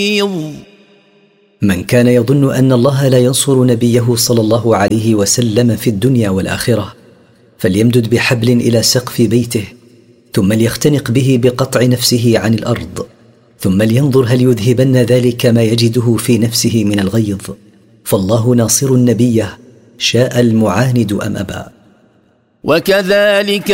من كان يظن أن الله لا ينصر نبيه صلى الله عليه وسلم في الدنيا والآخرة فليمدد بحبل إلى سقف بيته، ثم ليختنق به بقطع نفسه عن الأرض، ثم لينظر هل يذهبن ذلك ما يجده في نفسه من الغيظ، فالله ناصر نبيه شاء المعاند أم أبى. وكذلك